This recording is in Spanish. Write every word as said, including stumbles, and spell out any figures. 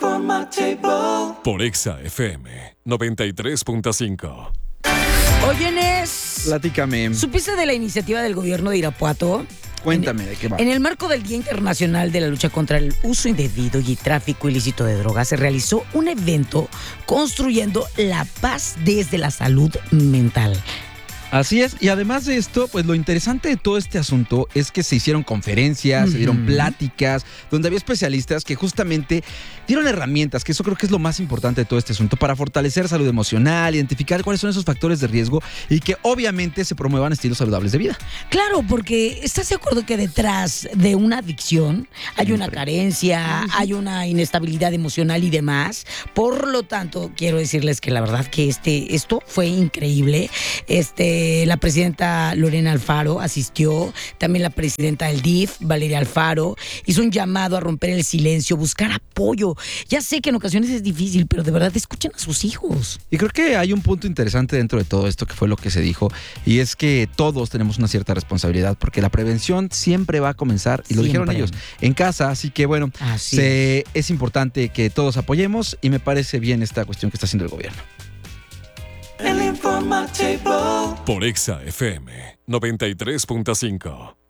Por Exa F M noventa y tres punto cinco. Oye, Nes, Platícame. ¿supiste de la iniciativa del gobierno de Irapuato? Cuéntame de qué va. En el marco del Día Internacional de la Lucha contra el Uso Indebido y Tráfico Ilícito de Drogas, se realizó un evento construyendo la paz desde la salud mental. Así es, y además de esto, pues lo interesante de todo este asunto es que se hicieron conferencias, Uh-huh. se dieron pláticas, donde había especialistas que justamente dieron herramientas, que eso creo que es lo más importante de todo este asunto, para fortalecer salud emocional, identificar cuáles son esos factores de riesgo y que obviamente se promuevan estilos saludables de vida. Claro, porque ¿estás de acuerdo que detrás de una adicción hay una Siempre. carencia, hay una inestabilidad emocional y demás? Por lo tanto, quiero decirles que la verdad que este, esto fue increíble. Este, la presidenta Lorena Alfaro asistió, también la presidenta del D I F, Valeria Alfaro, hizo un llamado a romper el silencio, buscar apoyo. Ya sé que en ocasiones es difícil, pero de verdad escuchen a sus hijos. Y creo que hay un punto interesante dentro de todo esto que fue lo que se dijo, y es que todos tenemos una cierta responsabilidad, porque la prevención siempre va a comenzar, y lo dijeron Siempre. ellos, en casa. Así que bueno, Así se- es importante que todos apoyemos, y me parece bien esta cuestión que está haciendo el gobierno. Por Exa F M noventa y tres punto cinco.